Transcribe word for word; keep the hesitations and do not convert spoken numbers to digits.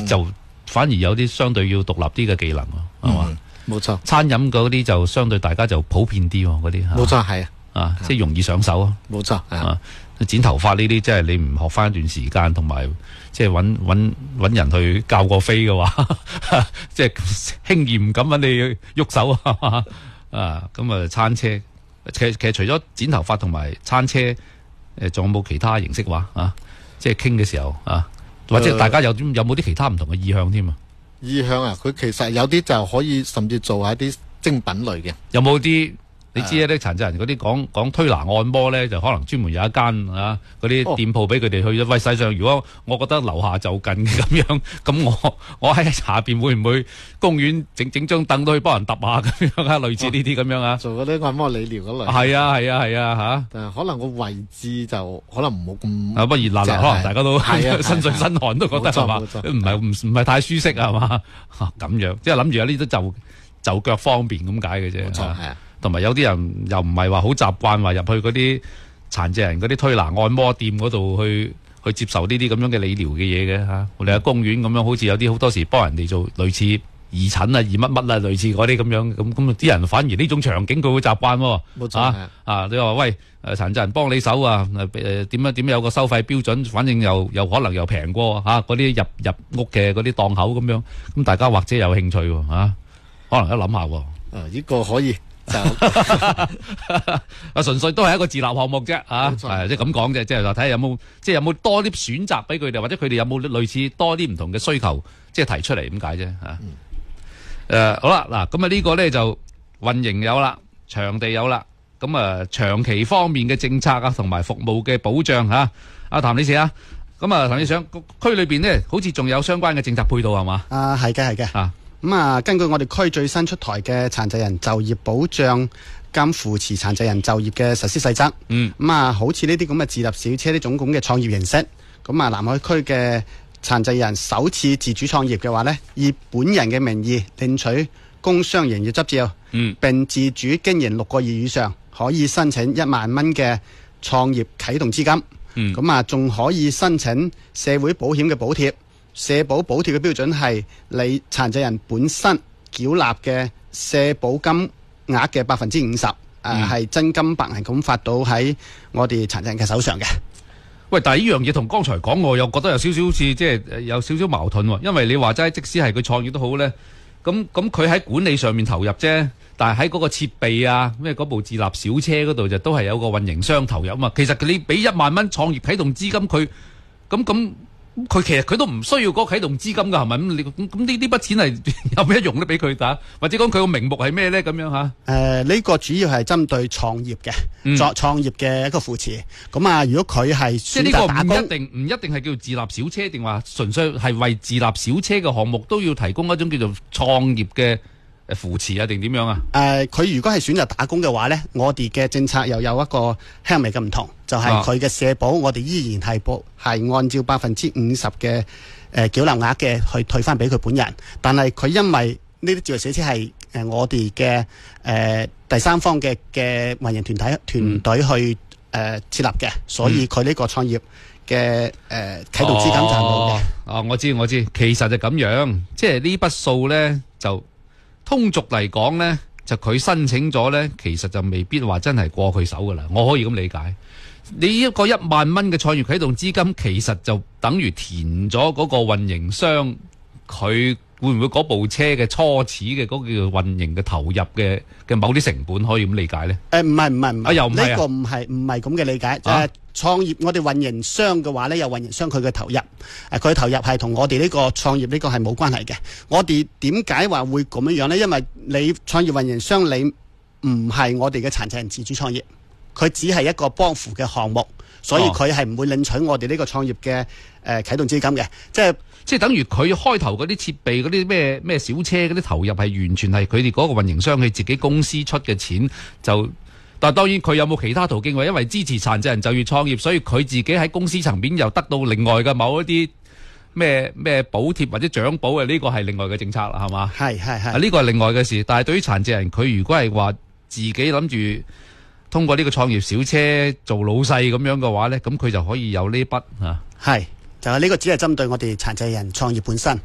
就反而有啲相對要獨立啲嘅技能喎，係嘛？ 冇錯， 餐飲嗰啲就相對大家就普遍啲喎，嗰啲冇錯係啊， 啊即係容易上手啊， 冇錯啊。 剪頭髮呢啲，即係你唔學翻一段時間，同埋即係揾揾揾人去教過飛嘅話，即係輕易唔敢揾你喐手啊！啊，咁啊，餐車其實其實除咗剪頭髮同埋餐車，誒仲有冇其他形式話啊？即係傾嘅時候啊，或者大家有有冇啲其他唔同嘅意向添啊？ 意向啊，佢其實有啲就可以甚至做下啲精品類嘅。 有冇啲？你知啊，啲殘疾人嗰啲講講推拿按摩咧，就可能專門有一間啊嗰啲店鋪俾佢哋去。喂，實際上如果我覺得樓下就近咁樣，咁我我喺下邊會唔會公園整整張凳都去幫人揼下咁樣啊？類似呢啲咁樣啊？ 做嗰啲按摩理療嗰類。係啊係啊係啊嚇！ 但係可能個位置就可能唔好咁。 啊，不熱辣辣，可能大家都身水身汗都覺得係嘛？唔係唔唔係太舒適係嘛？咁樣即係諗住有呢啲就就腳方便咁解嘅啫。冇錯係啊。同埋有啲人又唔係話好習慣話入去嗰啲殘疾人嗰啲推拿按摩店嗰度去去接受呢啲咁樣嘅理療嘅嘢嘅嚇，我哋喺公園咁樣，好似有啲好多時幫人哋做類似義診啊、義乜乜啊，類似嗰啲咁樣，咁咁啲人反而呢種場景佢會習慣喎。冇錯啊！啊，你話喂誒殘疾人幫你手啊誒誒點樣點樣有個收費標準，反正又又可能又平過嚇嗰啲入入屋嘅嗰啲檔口咁樣，咁大家或者有興趣喎嚇，可能一諗下喎。 啊，呢個可以。就啊，純粹都係一個自立項目啫，啊，係即係咁講啫，即係話睇下有冇，即係有冇多啲選擇俾佢哋，或者佢哋有冇類似多啲唔同嘅需求，即係提出嚟咁解啫，吓。誒、嗯呃，好啦，嗱，咁啊呢個咧就運營有啦，場地有啦，咁啊長期方面嘅政策啊，同埋服務嘅保障吓，阿譚理事啊，咁啊譚理事長，區裏邊咧好似仲有相關嘅政策配套係嘛？ 啊，係嘅，係嘅， 啊。 咁啊，根據我哋區最新出台嘅殘疾人就業保障兼扶持殘疾人就業嘅實施細則，嗯，咁啊，好似呢啲咁嘅自立小車呢種咁嘅創業形式，咁啊，南海區嘅殘疾人首次自主創業嘅話呢，以本人嘅名義領取工商營業執照，嗯，並自主經營六個月以上，可以申請一萬蚊嘅創業啟動資金，嗯，咁啊，仲可以申請社會保險嘅補貼。社保補貼嘅標準係你殘疾人本身繳納嘅社保金額嘅百分之五十，誒係真金白銀咁發到喺我哋殘疾人嘅手上嘅。 喂，但係呢樣嘢同剛才講，我又覺得有少少好似即係有少少矛盾喎。因為你話齋，即使係佢創業都好咧，咁咁佢喺管理上面投入啫，但係喺嗰個設備啊，咩嗰部自立小車嗰度就都係有個運營商投入啊嘛。其實你俾一萬蚊創業啟動資金，佢咁咁。佢其實佢都唔需要嗰個啟動資金㗎，係咪？咁你咁咁呢呢筆錢係有咩用咧？俾佢打，或者講佢個名目係咩咧？咁樣嚇？誒、 呃，呢、呢個主要係針對創業嘅，作、嗯、創業嘅一個扶持。咁啊，如果佢係選擇打工，即係呢個唔一定唔一定係叫自立小車，定話純粹係為自立小車嘅項目都要提供一種叫做創業嘅誒扶持啊，定點樣啊？誒、 呃，佢如果係選擇打工嘅話咧，我哋嘅政策又有一個輕微嘅唔同。就係佢嘅社保，我哋依然係保係按照百分之五十嘅誒繳納額嘅去退翻俾佢本人，但係佢因為呢啲自立小車係誒我哋嘅誒第三方嘅嘅運營團體團隊去誒、呃、設立嘅，所以佢呢個創業嘅誒、呃、啟動資金就冇嘅。 哦，我知我知，其實就咁樣，即係呢筆數咧就通俗嚟講咧，就佢申請咗咧，其實就未必話真係過佢手噶啦，我可以咁理解。你一個一萬蚊嘅創業啟動資金，其實就等於填咗嗰個運營商，佢會唔會嗰部車嘅初始嘅嗰個叫運營嘅投入嘅嘅某啲成本，可以咁理解咧？ 誒唔係唔係唔係， 又唔係啊？ 呢個唔係唔係咁嘅理解。誒、啊、創業我哋運營商嘅話咧，有運營商佢嘅投入，誒、啊、佢投入係同我哋呢個創業呢個係冇關係嘅。我哋點解話會咁樣樣咧？因為你創業運營商你唔係我哋嘅殘疾人自主創業。佢只係一個幫扶嘅項目，所以佢係唔會領取我哋呢個創業嘅誒、呃、啟動資金嘅，即係即係等於佢開頭嗰啲設備嗰啲咩咩小車嗰啲投入係完全係佢哋嗰個運營商佢自己公司出嘅錢，就但係當然佢有冇其他途徑喎？因為支持殘疾人就業創業，所以佢自己喺公司層面又得到另外嘅某一啲咩咩補貼或者獎補嘅，呢個係另外嘅政策啦，係嘛？ 係係係， 呢個係另外嘅事。但係對於殘疾人，佢如果係話自己諗住通過呢個創業小車做老細咁樣嘅話咧，咁佢就可以有呢筆啊。 係，就係呢個只係針對我哋殘疾人創業本身。